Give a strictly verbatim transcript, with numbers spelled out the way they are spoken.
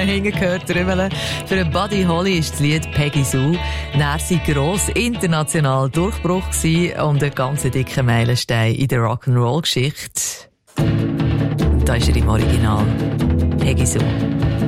hingehört, Trümmeln. Für Buddy Holly ist das Lied Peggy Sue. Er sei gross international Durchbruch gewesen und ein ganz dicker Meilenstein in der Rock'n'Roll-Geschichte. Da ist er im Original. Peggy Sue.